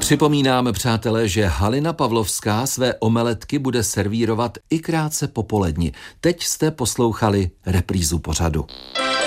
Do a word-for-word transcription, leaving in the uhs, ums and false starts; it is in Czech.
Připomínáme, přátelé, že Halina Pavlovská své omeletky bude servírovat i krátce po poledni. Teď jste poslouchali reprízu pořadu.